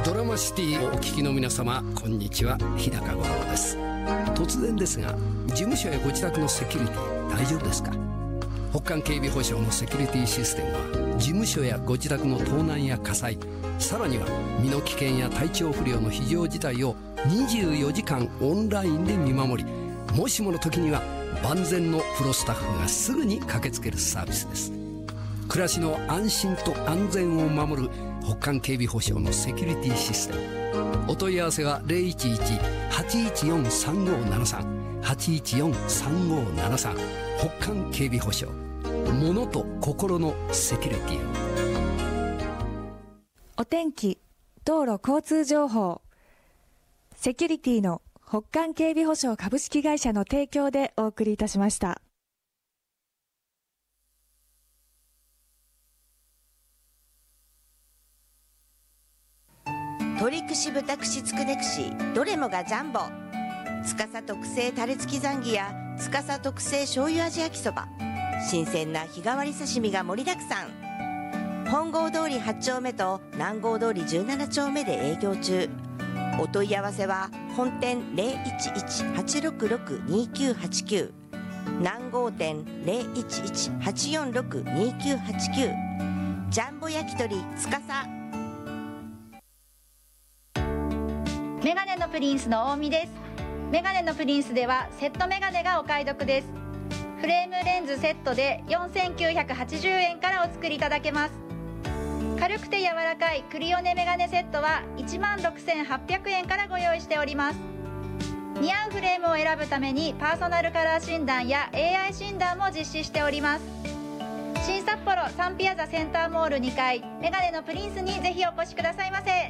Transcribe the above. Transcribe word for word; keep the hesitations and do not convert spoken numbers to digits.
ドラマシティをお聞きの皆様、こんにちは。日高五郎です。突然ですが、事務所やご自宅のセキュリティ大丈夫ですか？北韓警備保障のセキュリティシステムは、事務所やご自宅の盗難や火災、さらには身の危険や体調不良の非常事態をにじゅうよじかんオンラインで見守り、もしもの時には万全のプロスタッフがすぐに駆けつけるサービスです。暮らしの安心と安全を守る北韓警備保障のセキュリティシステム。お問い合わせは ゼロいちいち はちいちよん さんごーななさん はちいちよん さんごーななさん。北韓警備保障、物と心のセキュリティを。 お天気、道路交通情報、セキュリティの北韓警備保障株式会社の提供でお送りいたしました。 鳥串豚串つくね串、どれもがジャンボ。司特製タレ付きザンギや司特製醤油味焼きそば、新鮮な日替わり刺身が盛りだくさん。本郷通りはち丁目と南郷通りじゅうなな丁目で営業中。お問い合わせは本店 ゼロいちいち はちろくろく にきゅうはちきゅう、南郷店 ゼロいちいち はちよんろく にきゅうはちきゅう。ジャンボ焼き鳥司。 メガネのプリンスの大見です。メガネのプリンスではセットメガネがお買い得です。フレームレンズセットでよんせんきゅうひゃくはちじゅうえんからお作りいただけます。軽くて柔らかいクリオネメガネセットはいちまんろくせんはっぴゃくえんからご用意しております。似合うフレームを選ぶためにパーソナルカラー診断や エーアイ 診断も実施しております。新札幌サンピアザセンターモールにかい、メガネのプリンスにぜひお越しくださいませ。